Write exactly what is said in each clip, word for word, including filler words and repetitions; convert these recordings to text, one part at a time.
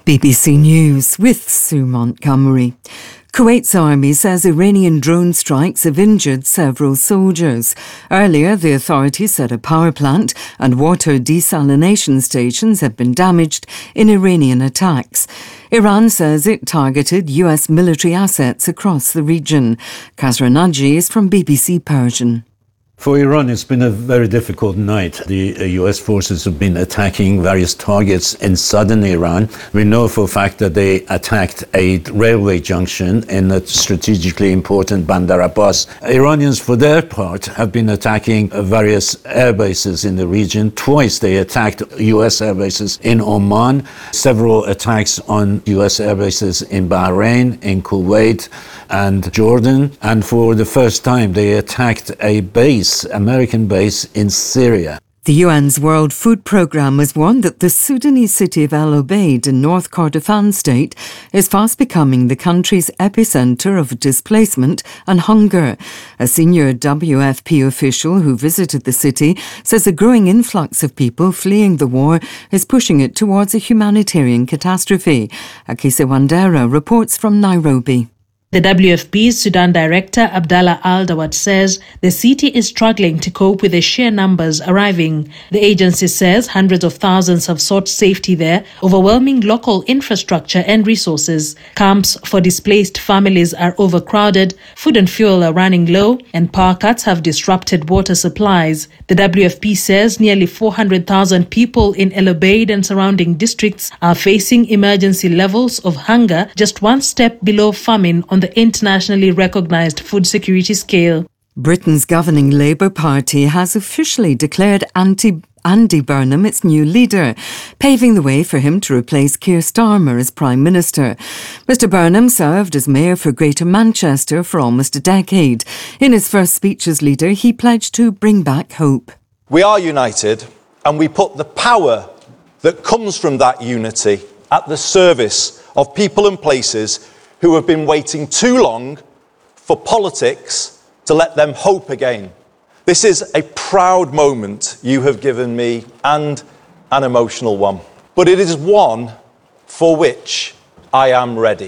B B C News with Sue Montgomery. Kuwait's army says Iranian drone strikes have injured several soldiers. Earlier, the authorities said a power plant and water desalination stations have been damaged in Iranian attacks. Iran says it targeted U S military assets across the region. Kasra Naji is from B B C Persian. For Iran, it's been a very difficult night. The U S forces have been attacking various targets in southern Iran. We know for a fact that they attacked a railway junction in a strategically important Bandar Abbas. Iranians, for their part, have been attacking various air bases in the region. Twice they attacked U S air bases in Oman, several attacks on U S air bases in Bahrain, in Kuwait, and Jordan. And for the first time, they attacked a base, American base in Syria. The U N's World Food Programme has warned that the Sudanese city of El Obeid in North Kordofan state is fast becoming the country's epicentre of displacement and hunger. A senior W F P official who visited the city says a growing influx of people fleeing the war is pushing it towards a humanitarian catastrophe. Akise Wandera reports from Nairobi. The W F P's Sudan Director Abdallah Al-Dawat says the city is struggling to cope with the sheer numbers arriving. The agency says hundreds of thousands have sought safety there, overwhelming local infrastructure and resources. Camps for displaced families are overcrowded, food and fuel are running low, and power cuts have disrupted water supplies. The W F P says nearly four hundred thousand people in El Obeid and surrounding districts are facing emergency levels of hunger, just one step below famine on the internationally recognized food security scale. Britain's governing Labour Party has officially declared anti Andy Burnham its new leader, paving the way for him to replace Keir Starmer as Prime Minister. Mister Burnham served as Mayor for Greater Manchester for almost a decade. In his first speech as leader, he pledged to bring back hope. We are united, and we put the power that comes from that unity at the service of people and places who have been waiting too long for politics to let them hope again. This is a proud moment you have given me, and an emotional one. But it is one for which I am ready.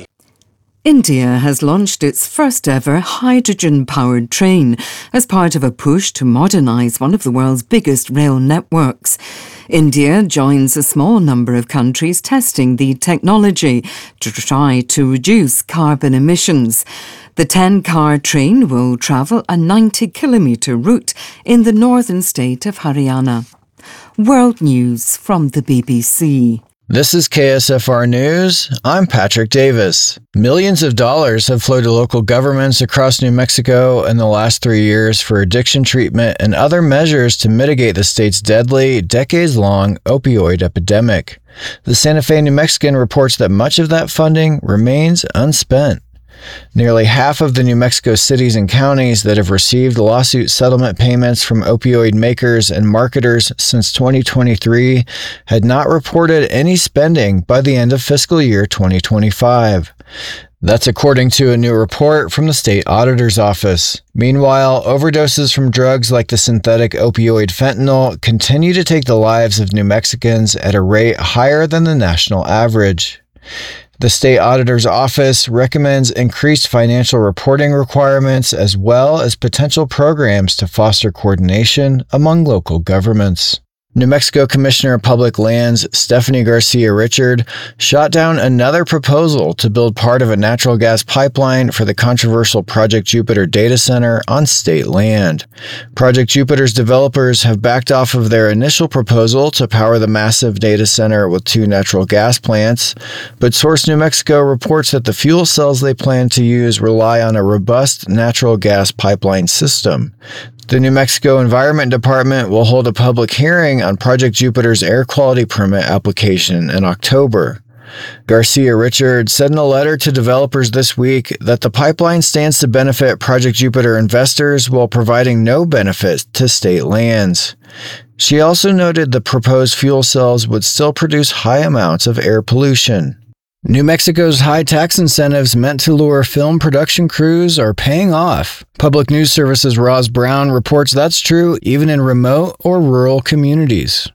India has launched its first ever hydrogen-powered train as part of a push to modernise one of the world's biggest rail networks. India joins a small number of countries testing the technology to try to reduce carbon emissions. The ten-car train will travel a ninety kilometre route in the northern state of Haryana. World News from the B B C. This is K S F R News. I'm Patrick Davis. Millions of dollars have flowed to local governments across New Mexico in the last three years for addiction treatment and other measures to mitigate the state's deadly, decades-long opioid epidemic. The Santa Fe New Mexican reports that much of that funding remains unspent. Nearly half of the New Mexico cities and counties that have received lawsuit settlement payments from opioid makers and marketers since twenty twenty-three had not reported any spending by the end of fiscal year twenty twenty-five. That's according to a new report from the state auditor's office. Meanwhile, overdoses from drugs like the synthetic opioid fentanyl continue to take the lives of New Mexicans at a rate higher than the national average. The state auditor's office recommends increased financial reporting requirements as well as potential programs to foster coordination among local governments. New Mexico Commissioner of Public Lands Stephanie Garcia Richard shot down another proposal to build part of a natural gas pipeline for the controversial Project Jupiter data center on state land. Project Jupiter's developers have backed off of their initial proposal to power the massive data center with two natural gas plants, but Source New Mexico reports that the fuel cells they plan to use rely on a robust natural gas pipeline system. The New Mexico Environment Department will hold a public hearing on Project Jupiter's air quality permit application in October. Garcia Richard said in a letter to developers this week that the pipeline stands to benefit Project Jupiter investors while providing no benefit to state lands. She also noted the proposed fuel cells would still produce high amounts of air pollution. New Mexico's high tax incentives meant to lure film production crews are paying off. Public News Service's Roz Brown reports that's true even in remote or rural communities.